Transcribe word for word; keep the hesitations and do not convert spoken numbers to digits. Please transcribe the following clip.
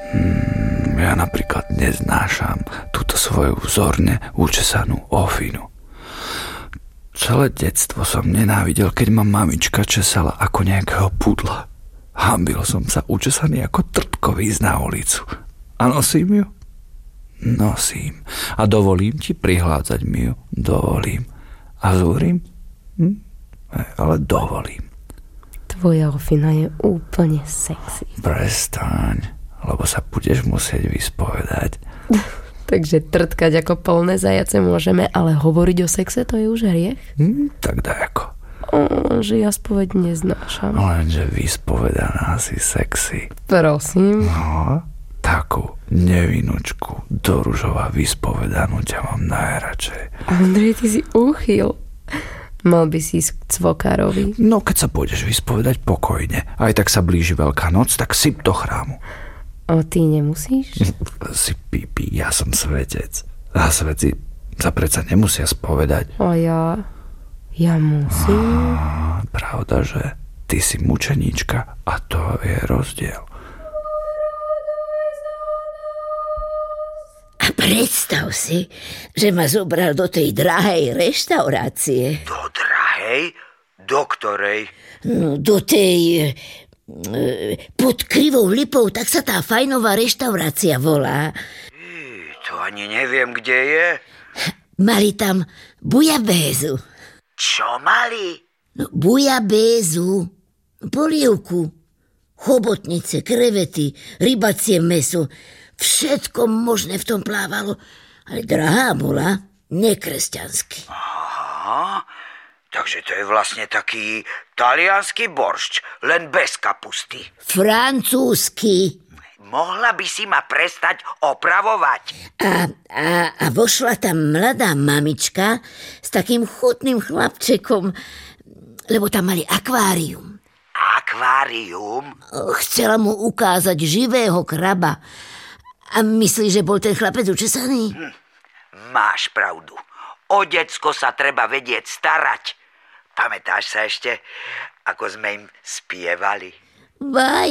Hmm, ja napríklad neznášam túto svoju vzorne učesanú ofinu. Celé detstvo som nenávidel, keď ma mamička česala ako nejakého pudla. Hanbil som sa učesaný ako trpko ísť na ulicu. A nosím ju? Nosím. A dovolím ti prihládzať mi ju? Dovolím. A zúrim? Hm? Ale dovolím. Tvoja ofina je úplne sexy. Prestaň, lebo sa budeš musieť vyspovedať. Takže trtkať ako polné zajace môžeme, ale hovoriť o sexe to je už hriech? Hm, tak dajako. O, že ja spoveď neznášam. Lenže vyspovedaná si sexy. Prosím. No, takú nevinučku do ružova vyspovedanú ťa mám najradšej. Andrej, ty si úchyl. Mal by si ísť k cvokárovi. No, keď sa pôjdeš vyspovedať pokojne. Aj tak sa blíži Veľká noc, tak syp do chrámu. A ty nemusíš? Si pipi, ja som svetec. A svetci sa predsa nemusia spovedať. A ja... Ja musím. Á, pravda, že ty si mučeníčka a to je rozdiel. A predstav si, že ma zobral do tej drahej reštaurácie. Do drahej? Do ktorej? No, do tej... pod Krivou lipou, tak sa tá fajnová reštaurácia volá. Í, to ani neviem, kde je. Mali tam bujabézu. Čo mali? No, bujabézu, polievku, chobotnice, krevety, rybacie mäso. Všetko možné v tom plávalo, ale drahá bola, nekresťansky. Aha, takže to je vlastne taký taliansky boršč, len bez kapusty. Francúzsky. Mohla by si ma prestať opravovať. A, a, a vošla tam mladá mamička s takým chutným chlapčekom, lebo tam mali akvárium. Akvárium? Chcela mu ukázať živého kraba. A myslíš, že bol ten chlapec učesaný? Hm, máš pravdu. O decko sa treba vedieť starať. Pamätáš sa ešte, ako sme im spievali? Vaj,